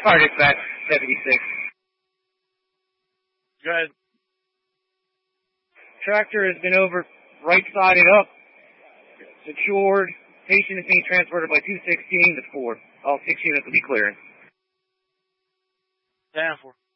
Fire dispatch, 76. Go ahead. Tractor has been over right-sided up, secured. Patient is being transported by 216 to 4. All 6 units will be clearing. 10-4.